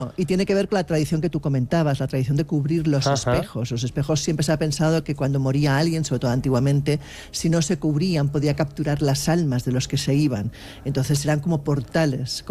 Y tiene que ver con la tradición que tú comentabas, la tradición de cubrir los espejos. Los espejos siempre se ha pensado que cuando moría alguien, sobre todo antiguamente, si no se cubrían podía capturar las almas de los que se iban. Entonces eran como portales